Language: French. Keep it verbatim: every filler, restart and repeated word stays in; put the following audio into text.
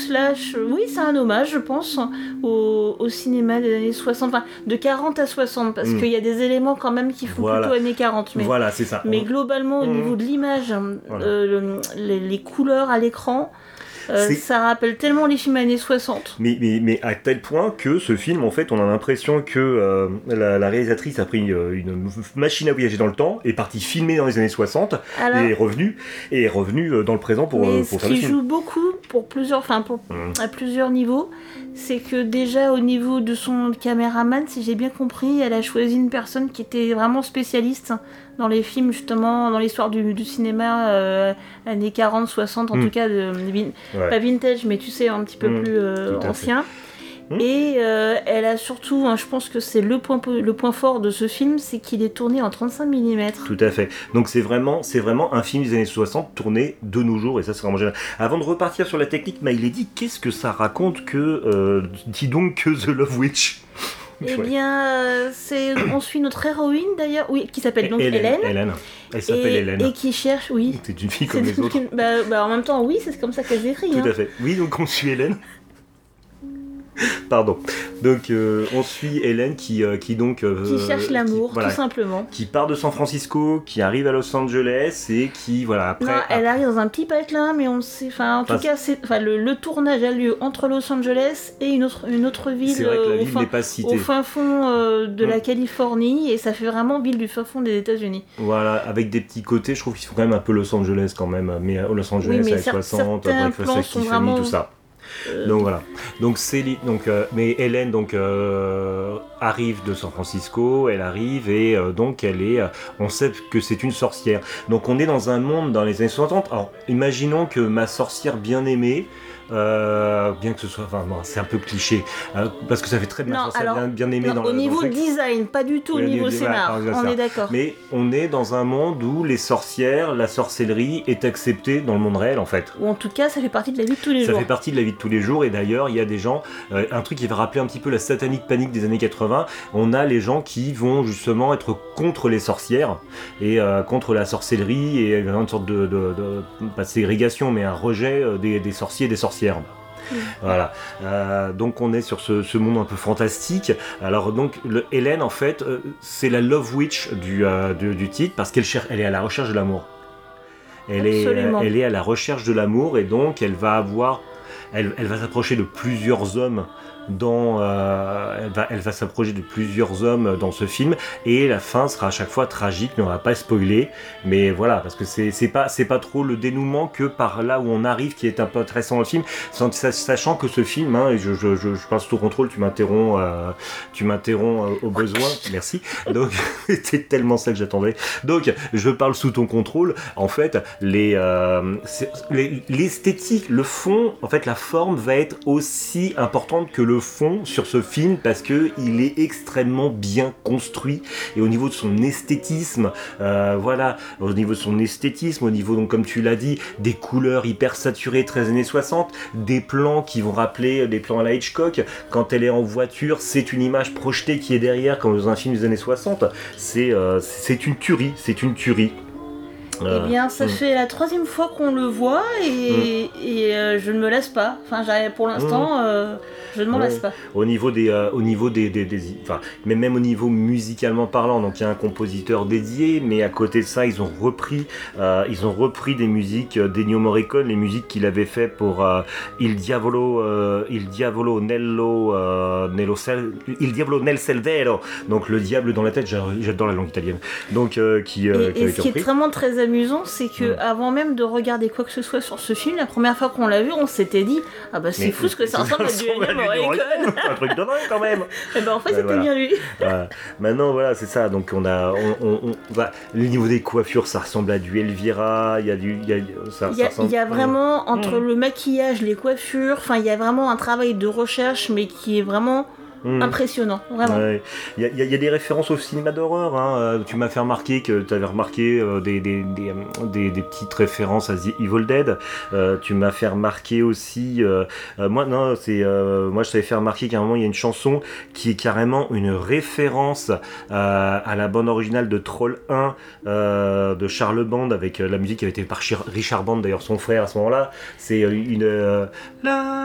slash, oui, c'est un hommage, je pense, au, au cinéma des années soixante, enfin, de quarante à soixante, parce mmh. qu'il y a des éléments quand même qui font voilà. plutôt années quarante. Mais, voilà, c'est ça. Mais globalement, au mmh. niveau de l'image, voilà. euh, les, les couleurs à l'écran, Euh, ça rappelle tellement les films années soixante. Mais, mais, mais à tel point que ce film, en fait, on a l'impression que euh, la, la réalisatrice a pris une, une machine à voyager dans le temps, est partie filmer dans les années soixante, Alors, et est revenue, et est revenue dans le présent pour, mais pour faire le film. Ce qui joue beaucoup pour plusieurs, enfin pour, mmh. à plusieurs niveaux, c'est que déjà au niveau de son caméraman, si j'ai bien compris, elle a choisi une personne qui était vraiment spécialiste dans les films, justement, dans l'histoire du, du cinéma euh, années quarante, soixante, en mmh. tout cas, de, de, ouais. pas vintage, mais tu sais, un petit peu mmh. plus euh, ancien. Mmh. Et euh, elle a surtout, hein, je pense que c'est le point, le point fort de ce film, c'est qu'il est tourné en trente-cinq millimètres. Tout à fait. Donc c'est vraiment, c'est vraiment un film des années soixante tourné de nos jours, et ça c'est vraiment génial. Avant de repartir sur la technique, Maïlady, qu'est-ce que ça raconte que, euh, dis donc, que The Love Witch? Eh ouais. bien, euh, c'est, on suit notre héroïne d'ailleurs, oui, qui s'appelle donc Hélène. Hélène. Hélène. Elle s'appelle et, Hélène. Et qui cherche, oui. C'est une fille comme c'est les autres. Une, bah, bah, en même temps, oui, c'est comme ça qu'elle s'écrit. Tout hein. à fait. Oui, donc on suit Hélène. Pardon. Donc euh, on suit Hélène qui, euh, qui donc... Euh, qui cherche l'amour, qui, voilà, tout simplement. Qui part de San Francisco, qui arrive à Los Angeles et qui, voilà, après... Non, elle arrive dans un petit patelin, mais on sait... Enfin, en enfin, tout cas, c'est, enfin, le, le tournage a lieu entre Los Angeles et une autre, une autre ville, c'est vrai que la euh, ville au, fin, n'est pas citée. au fin fond euh, de mmh. la Californie, et ça fait vraiment ville du fin fond des États-Unis. Voilà, avec des petits côtés, je trouve qu'ils font quand même un peu Los Angeles quand même, mais euh, Los Angeles oui, mais avec soixante, Breakfast at Tiffany, vraiment... tout ça. Euh... Donc voilà. Donc c'est donc euh, mais Hélène donc euh, arrive de San Francisco, elle arrive et euh, donc elle est euh, on sait que c'est une sorcière. Donc on est dans un monde dans les années soixante. Alors imaginons que ma sorcière bien-aimée Euh, bien que ce soit, enfin bon, c'est un peu cliché euh, parce que ça fait très bien, non, ça alors, bien, bien aimé non, dans au le, niveau dans le design, pas du tout oui, au niveau scénar, on ça. Est d'accord. Mais on est dans un monde où les sorcières, la sorcellerie est acceptée dans le monde réel en fait. Ou en tout cas, ça fait partie de la vie de tous les ça jours. Ça fait partie de la vie de tous les jours et d'ailleurs, il y a des gens, euh, un truc qui va rappeler un petit peu la satanique panique des années quatre-vingts. On a les gens qui vont justement être contre les sorcières et euh, contre la sorcellerie et une sorte de, de, de pas de ségrégation, mais un rejet des, des sorciers et des sorcières. Mmh. Voilà, euh, donc on est sur ce, ce monde un peu fantastique. Alors donc le, Hélène en fait euh, c'est la Love Witch du, euh, du, du titre parce qu'elle cherche, elle est à la recherche de l'amour. Elle est, euh, elle est à la recherche de l'amour et donc elle va avoir, elle, elle va s'approcher de plusieurs hommes. Dans, euh, elle va, elle va s'approcher de plusieurs hommes dans ce film et la fin sera à chaque fois tragique, mais on va pas spoiler. Mais voilà, parce que c'est, c'est pas, c'est pas trop le dénouement que par là où on arrive qui est un peu intéressant dans le film, sachant que ce film, hein, et je, je, je, je passe sous contrôle, tu m'interromps, euh, tu m'interromps euh, au besoin, merci. Donc c'était tellement ça que j'attendais. Donc je parle sous ton contrôle. En fait, les, euh, les, l'esthétique, le fond, en fait, la forme va être aussi importante que le fond sur ce film parce que il est extrêmement bien construit et au niveau de son esthétisme, euh, voilà, au niveau de son esthétisme, au niveau donc comme tu l'as dit, des couleurs hyper saturées très années soixante, des plans qui vont rappeler des plans à la Hitchcock. Quand elle est en voiture, c'est une image projetée qui est derrière comme dans un film des années soixante. C'est euh, c'est une tuerie, c'est une tuerie. Euh, eh bien, ça mmh. fait la troisième fois qu'on le voit et, mmh. et euh, je ne me lasse pas. Enfin, pour l'instant, mmh. euh, je ne m'en ouais. lasse pas. Au niveau des, euh, au niveau des, des, des, enfin, mais même au niveau musicalement parlant, donc il y a un compositeur dédié, mais à côté de ça, ils ont repris, euh, ils ont repris des musiques d'Ennio Morricone, les musiques qu'il avait fait pour euh, Il Diavolo, euh, Il Diavolo Nello, euh, Nello Sel, Il Diavolo nel Cervello, donc le diable dans la tête. J'adore la langue italienne. Donc euh, qui, euh, et, qui et ce qui est vraiment très amusant, c'est que mmh. avant même de regarder quoi que ce soit sur ce film, la première fois qu'on l'a vu, on s'était dit ah bah c'est mais, fou ce que ça ressemble à du Ennio Morricone. Un truc de dingue quand même. Et ben en fait ben, c'était voilà. bien lui. Voilà. Maintenant voilà c'est ça. Donc on a, on, on, on bah, le niveau des coiffures ça ressemble à du Elvira. Il y a du, il y a ça. Il y a, ressemble... il y a vraiment mmh. entre mmh. le maquillage, les coiffures, enfin il y a vraiment un travail de recherche mais qui est vraiment Mmh. impressionnant, vraiment. Il ouais. y, y, y a des références au cinéma d'horreur. Hein. Euh, tu m'as fait remarquer que tu avais remarqué euh, des, des, des, des, des petites références à The Evil Dead. Euh, tu m'as fait remarquer aussi. Euh, euh, moi, non, c'est euh, moi, je t'avais fait remarquer qu'à un moment il y a une chanson qui est carrément une référence euh, à la bande originale de Troll un euh, de Charles Band avec euh, la musique qui avait été par Richard Band, d'ailleurs son frère à ce moment-là. C'est une euh, la